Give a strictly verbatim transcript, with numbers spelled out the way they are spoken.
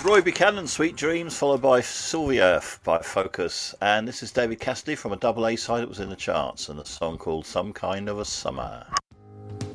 was Roy Buchanan, Sweet Dreams, followed by Sylvia by Focus. And this is David Cassidy from a double A side that was in the charts, and a song called Some Kind of a Summer.